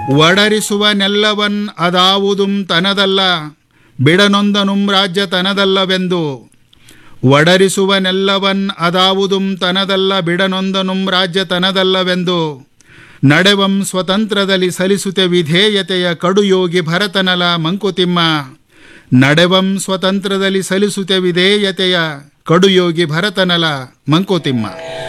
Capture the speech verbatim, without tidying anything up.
ಒಡರಿಸುವ ನೆಲ್ಲವನ್ ಅದಾವುದುಂ ತನದಲ್ಲ ಬಿಡನೊಂದನುಂ ರಾಜ್ಯ ತನದಲ್ಲವೆಂದು. ಒಡರಿಸುವ ನೆಲ್ಲವನ್ ಅದಾವುದುಂ ತನದಲ್ಲ ಬಿಡನೊಂದನುಂ ರಾಜ್ಯ ತನದಲ್ಲವೆಂದು. ನಡೆವಂ ಸ್ವತಂತ್ರದಲ್ಲಿ ಸಲಿಸುತ್ತೆ ವಿಧೇಯತೆಯ ಕಡುಯೋಗಿ ಭರತನಲ ಮಂಕುತಿಮ್ಮ. ನಡೆವಂ ಸ್ವತಂತ್ರದಲ್ಲಿ ಸಲಿಸುತ್ತೆ ವಿಧೇಯತೆಯ ಕಡುಯೋಗಿ ಭರತನಲ ಮಂಕುತಿಮ್ಮ.